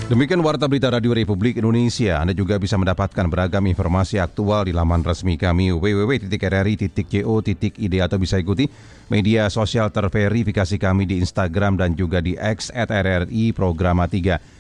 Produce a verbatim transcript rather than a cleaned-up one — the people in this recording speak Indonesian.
Demikian Warta Berita Radio Republik Indonesia. Anda juga bisa mendapatkan beragam informasi aktual di laman resmi kami w w w titik r r i titik co titik i d atau bisa ikuti media sosial terverifikasi kami di Instagram dan juga di X at R R I Programa tiga.